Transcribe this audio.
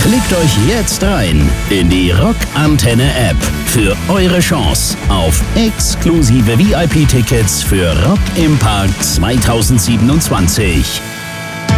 Klickt euch jetzt rein in die Rock Antenne App für eure Chance auf exklusive VIP-Tickets für Rock im Park 2027.